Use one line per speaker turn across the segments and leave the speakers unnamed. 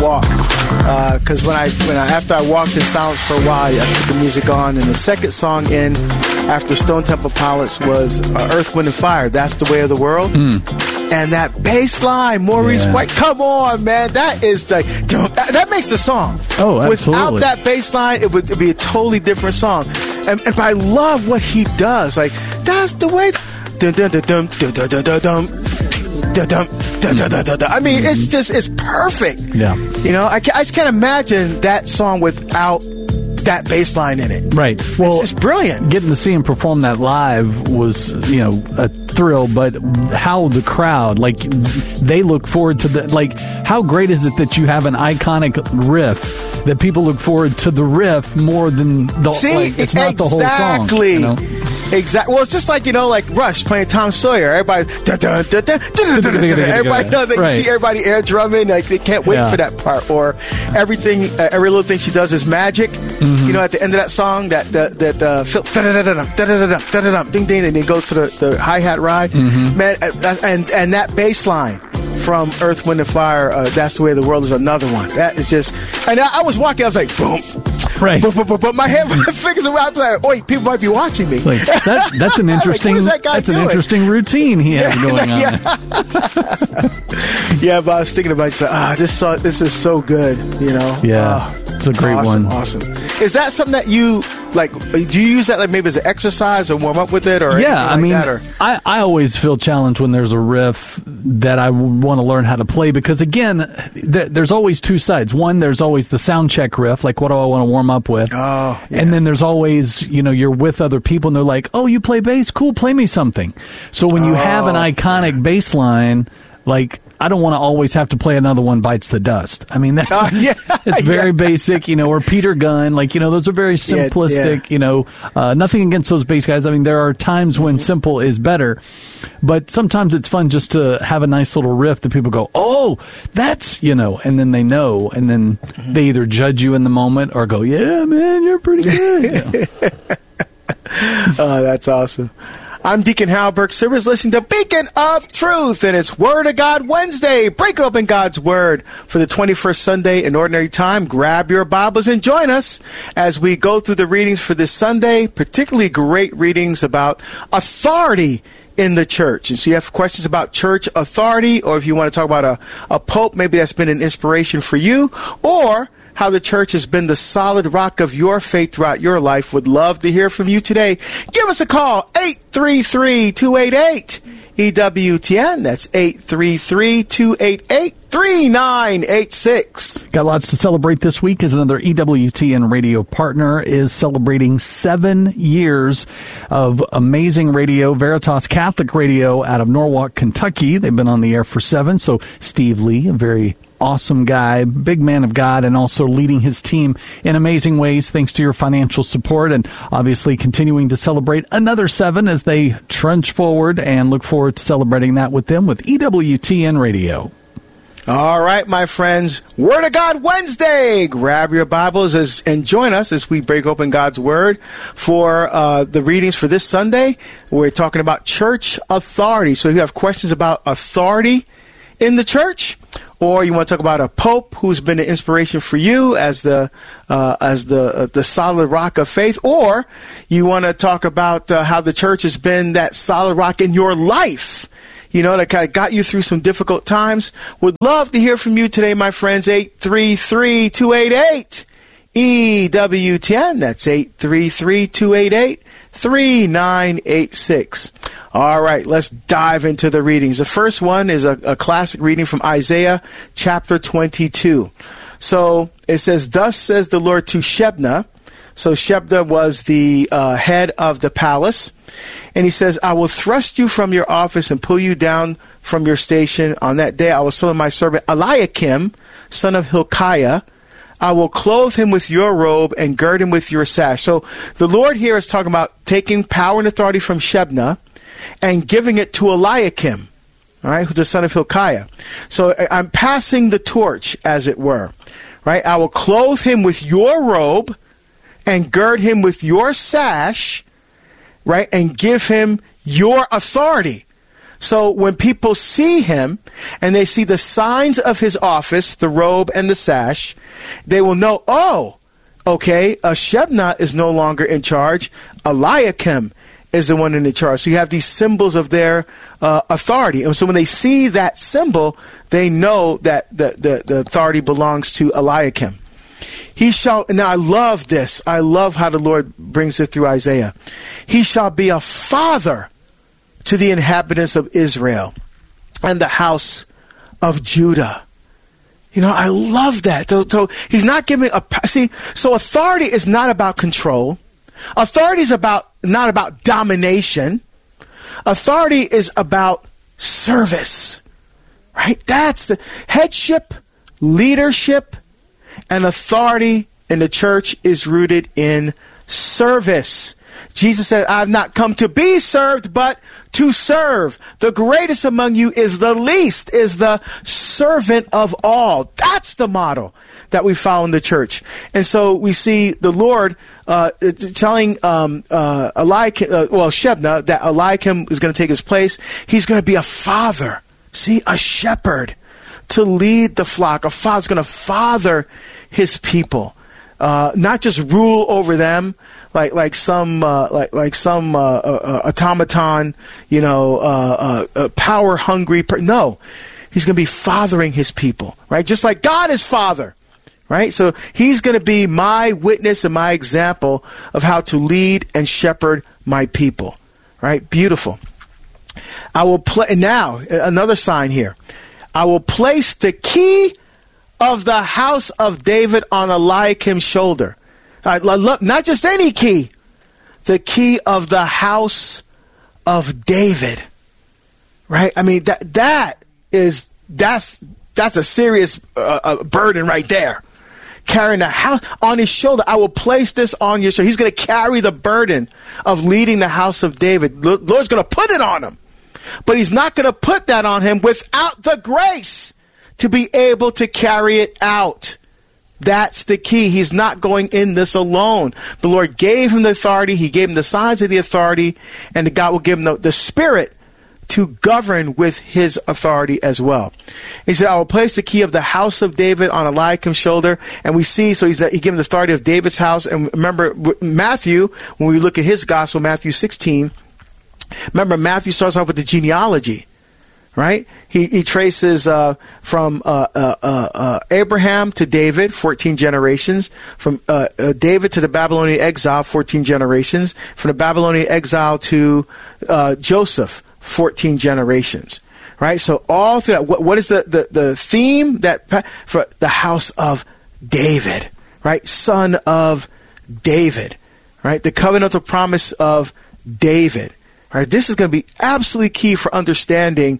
walk. Because after I walked in silence for a while, I put the music on, and the second song in after Stone Temple Pilots was Earth, Wind, and Fire. That's the Way of the World. And that bass line, Maurice White, come on, man. That is like, that makes the song.
Oh, absolutely.
Without that bass line, it would be a totally different song. And I love what he does. Like, that's the way. I mean, it's perfect.
Yeah.
You know, I just can't imagine that song without that bass line in it.
Right. Well,
it's brilliant.
Getting to see him perform that live was, a thrill, but how the crowd, like, they look forward to the, like, how great is it that you have an iconic riff that people look forward to the riff more than it's not the whole song.
Exactly. Well, it's just like, like Rush playing Tom Sawyer. Everybody, everybody knows that. You see everybody air drumming, like they can't wait for that part. Or every little thing she does is magic. At the end of that song, that ding ding, and then goes to the hi hat ride, man, and that bass line from Earth, Wind, and Fire, That's the Way of the World is another one. That is just, and I was walking, I was like, boom.
Right.
But my fingers around, like, oh, people might be watching me.
Like, that's an interesting interesting routine he has going on.
Yeah, but I was thinking about this is so good,
Yeah. It's a great one.
Awesome. Is that something that you like? Do you use that like maybe as an exercise or warm up with it, or
I always feel challenged when there's a riff that I want to learn how to play, because again, there's always two sides. One, there's always the sound check riff, like what do I want to warm up with?
Oh, yeah.
And then there's always you're with other people and they're like, oh, you play bass, cool, play me something. So when you have an iconic bass line, like, I don't want to always have to play Another One Bites the Dust. I mean, it's very basic, or Peter Gunn, like, those are very simplistic, nothing against those bass guys. I mean, there are times when simple is better, but sometimes it's fun just to have a nice little riff that people go, oh, that's, and then they know, and then they either judge you in the moment or go, yeah, man, you're pretty good.
Oh, that's awesome. I'm Deacon Harold Burke Sivers, listening to Beacon of Truth, and it's Word of God Wednesday. Break open God's Word for the 21st Sunday in Ordinary Time. Grab your Bibles and join us as we go through the readings for this Sunday, particularly great readings about authority in the church. And so you have questions about church authority, or if you want to talk about a pope, maybe that's been an inspiration for you, or how the church has been the solid rock of your faith throughout your life. Would love to hear from you today. Give us a call, 833-288-EWTN. That's 833-288-3986.
Got lots to celebrate this week as another EWTN radio partner is celebrating 7 years of amazing radio, Veritas Catholic Radio out of Norwalk, Kentucky. They've been on the air for 7. So Steve Lee, a very awesome guy, big man of God, and also leading his team in amazing ways thanks to your financial support, and obviously continuing to celebrate another 7 as they trudge forward, and look forward to celebrating that with them with EWTN Radio.
All right, my friends, Word of God Wednesday. Grab your Bibles and join us as we break open God's Word for the readings for this Sunday. We're talking about church authority. So if you have questions about authority in the church, or you want to talk about a pope who's been an inspiration for you as the solid rock of faith, or you want to talk about how the church has been that solid rock in your life, that kind of got you through some difficult times. Would love to hear from you today, my friends. 833-288-EWTN. That's 833-288-3986. All right, let's dive into the readings. The first one is a classic reading from Isaiah chapter 22. So it says, "Thus says the Lord to Shebna." So Shebna was the head of the palace. And he says, "I will thrust you from your office and pull you down from your station. On that day I will summon my servant Eliakim, son of Hilkiah. I will clothe him with your robe and gird him with your sash." So the Lord here is talking about taking power and authority from Shebna and giving it to Eliakim, all right, who's the son of Hilkiah. So I'm passing the torch, as it were, right? "I will clothe him with your robe and gird him with your sash," right, "and give him your authority." So when people see him and they see the signs of his office, the robe and the sash, they will know, oh, okay, Shebna is no longer in charge. Eliakim is the one in charge. So you have these symbols of their authority. And so when they see that symbol, they know that the authority belongs to Eliakim. He shall, now I love this. I love how the Lord brings it through Isaiah. He shall be a father to the inhabitants of Israel and the house of Judah. You know, I love that. So he's not giving so authority is not about control. Authority is not about domination. Authority is about service, right? That's the headship, leadership, and authority in the church is rooted in service. Jesus said, I've not come to be served, but to serve. The greatest among you is the least, is the servant of all. That's the model that we follow in the church. And so we see the Lord telling Shebna that Eliakim is going to take his place. He's going to be a father, a shepherd to lead the flock. A father's going to father his people. Not just rule over them like some automaton, power hungry. No, he's going to be fathering his people, right? Just like God is father, right? So he's going to be my witness and my example of how to lead and shepherd my people, right? Beautiful. I will now another sign here. I will place the key of the house of David on Eliakim's shoulder. Not just any key, the key of the house of David. Right? I mean, that's a serious burden right there. Carrying the house on his shoulder. I will place this on your shoulder. He's going to carry the burden of leading the house of David. The Lord's going to put it on him. But he's not going to put that on him without the grace to be able to carry it out. That's the key. He's not going in this alone. The Lord gave him the authority. He gave him the signs of the authority, and God will give him the spirit to govern with his authority as well. He said, I will place the key of the house of David on Eliakim's shoulder. And we see, so he gave him the authority of David's house. And remember, Matthew, when we look at his gospel, Matthew 16, remember, Matthew starts off with the genealogy. Right? He traces from Abraham to David, 14 generations. From David to the Babylonian exile, 14 generations. From the Babylonian exile to Joseph, 14 generations. Right? So all through that, what is the theme that for the house of David? Right? Son of David. Right? The covenantal promise of David. All right, this is going to be absolutely key for understanding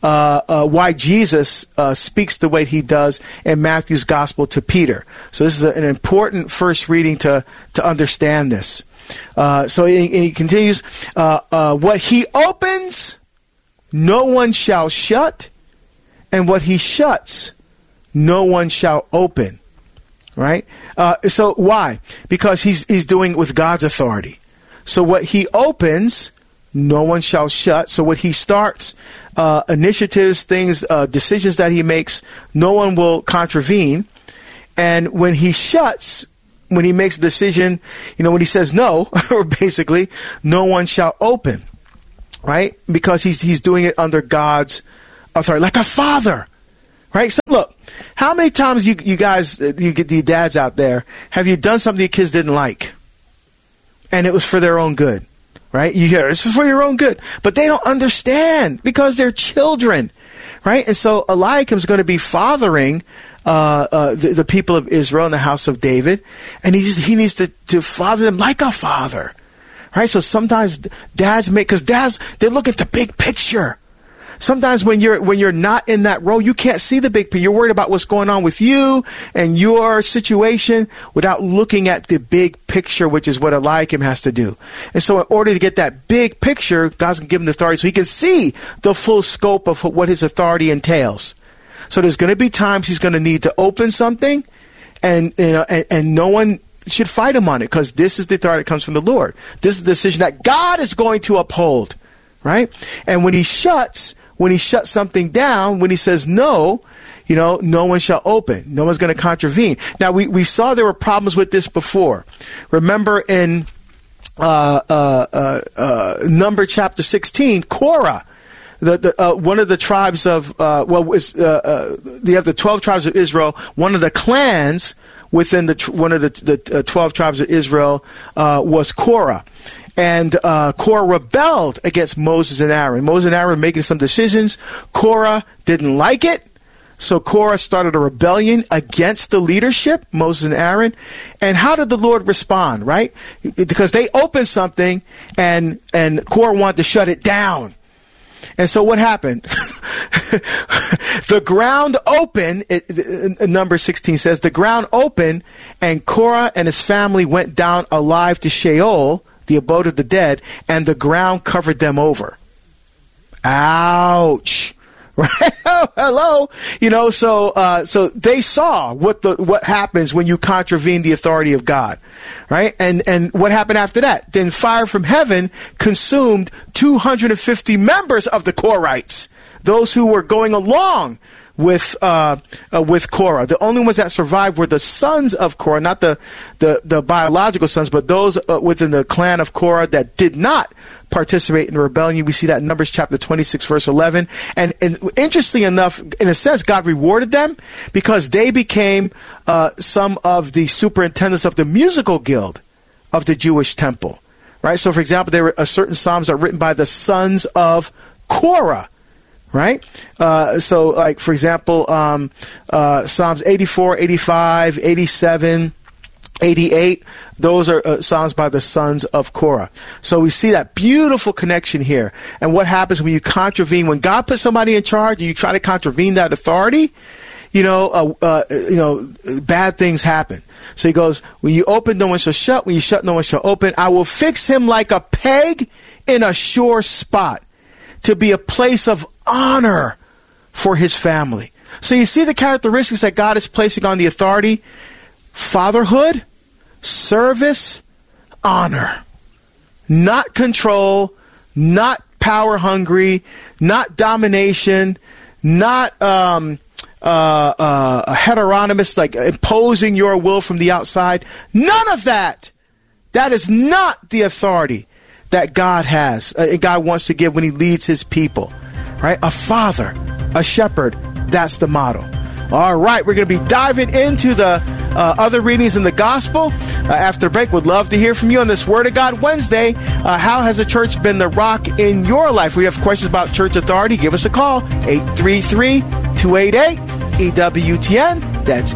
why Jesus speaks the way he does in Matthew's gospel to Peter. So this is an important first reading to understand this. So he continues, what he opens, no one shall shut, and what he shuts, no one shall open. Right? So why? Because he's doing it with God's authority. So what he opens, no one shall shut. So what he starts, initiatives, things, decisions that he makes, no one will contravene. And when he shuts, when he makes a decision, when he says no, or basically, no one shall open. Right? Because he's doing it under God's authority, like a father. Right? So look, how many times you guys, you get the dads out there, have you done something your kids didn't like? And it was for their own good. Right? You hear it's for your own good. But they don't understand because they're children. Right? And so Eliakim is going to be fathering the people of Israel in the house of David. And he needs to father them like a father. Right? So sometimes dads because they look at the big picture. Sometimes when you're not in that role, you can't see the big picture. You're worried about what's going on with you and your situation without looking at the big picture, which is what Eliakim has to do. And so in order to get that big picture, God's going to give him the authority so he can see the full scope of what his authority entails. So there's going to be times he's going to need to open something and no one should fight him on it because this is the authority that comes from the Lord. This is the decision that God is going to uphold. right? And when he shuts something down, when he says no, no one shall open. No one's going to contravene. Now, we saw there were problems with this before. Remember in Number chapter 16, Korah, one of the tribes of, you have the 12 tribes of Israel. One of the clans within one of the 12 tribes of Israel was Korah. And Korah rebelled against Moses and Aaron. Moses and Aaron were making some decisions. Korah didn't like it. So Korah started a rebellion against the leadership, Moses and Aaron. And how did the Lord respond, right? Because they opened something and Korah wanted to shut it down. And so what happened? The ground opened, Number 16 says, the ground opened and Korah and his family went down alive to Sheol, the abode of the dead, and the ground covered them over. Ouch. Right? Oh, hello. So they saw what happens when you contravene the authority of God. Right? And what happened after that? Then fire from heaven consumed 250 members of the Korahites, those who were going along with Korah. The only ones that survived were the sons of Korah, not the biological sons, but those within the clan of Korah that did not participate in the rebellion. We see that in Numbers chapter 26, verse 11. And interestingly enough, in a sense, God rewarded them because they became some of the superintendents of the musical guild of the Jewish temple. Right? So, for example, there were certain psalms that are written by the sons of Korah. Right? So, like, for example, Psalms 84, 85, 87, 88, those are psalms by the sons of Korah. So we see that beautiful connection here. And what happens when you contravene, when God puts somebody in charge and you try to contravene that authority, bad things happen. So he goes, when you open, no one shall shut. When you shut, no one shall open. I will fix him like a peg in a sure spot, to be a place of honor for his family. So you see the characteristics that God is placing on the authority: fatherhood, service, honor. Not control, not power hungry, not domination, not heteronomous, like imposing your will from the outside. None of that. That is not the authority that God has, and God wants to give when he leads his people, right? A father, a shepherd, that's the model. All right, we're going to be diving into the other readings in the gospel after the break. Would love to hear from you on this Word of God Wednesday. How has the church been the rock in your life? We have questions about church authority. Give us a call, 833-288-EWTN. That's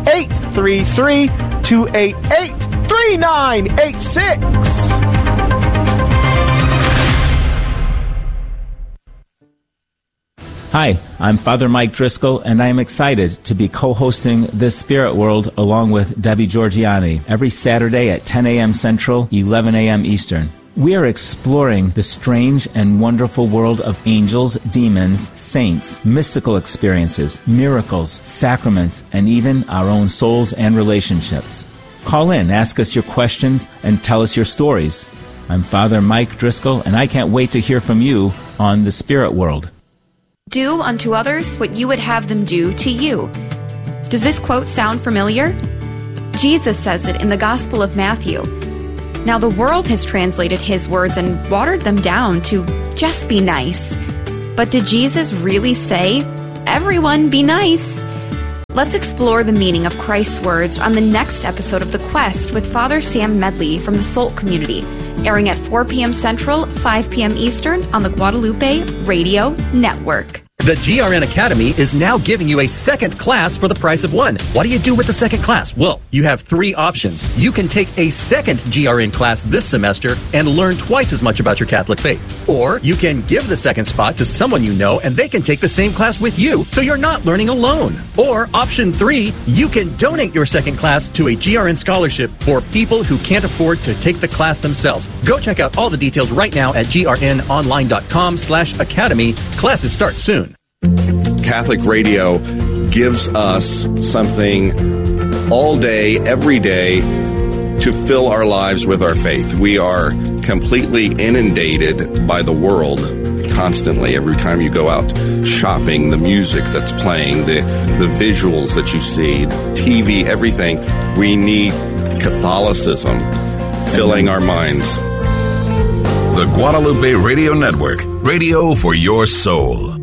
833-288-3986.
Hi, I'm Father Mike Driscoll, and I am excited to be co-hosting This Spirit World along with Debbie Georgiani every Saturday at 10 a.m. Central, 11 a.m. Eastern. We are exploring the strange and wonderful world of angels, demons, saints, mystical experiences, miracles, sacraments, and even our own souls and relationships. Call in, ask us your questions, and tell us your stories. I'm Father Mike Driscoll, and I can't wait to hear from you on The Spirit World.
Do unto others what you would have them do to you. Does this quote sound familiar? Jesus says it in the Gospel of Matthew. Now the world has translated his words and watered them down to just be nice. But did Jesus really say, everyone be nice? Let's explore the meaning of Christ's words on the next episode of The Quest with Father Sam Medley from the Salt Community, airing at 4 p.m. Central, 5 p.m. Eastern on the Guadalupe Radio Network.
The GRN Academy is now giving you a second class for the price of one. What do you do with the second class? Well, you have three options. You can take a second GRN class this semester and learn twice as much about your Catholic faith. Or you can give the second spot to someone you know and they can take the same class with you, so you're not learning alone. Or option 3, you can donate your second class to a GRN scholarship for people who can't afford to take the class themselves. Go check out all the details right now at grnonline.com/academy. Classes start soon.
Catholic Radio gives us something all day, every day, to fill our lives with our faith. We are completely inundated by the world constantly. Every time you go out shopping, the music that's playing, the visuals that you see, TV, everything. We need Catholicism filling our minds.
The Guadalupe Radio Network, radio for your soul.